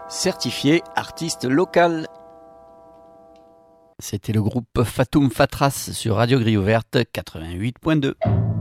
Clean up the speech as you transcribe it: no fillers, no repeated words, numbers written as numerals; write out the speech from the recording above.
certifié artiste local. C'était le groupe Fatoum Fatras sur Radio Grille Ouverte 88.2.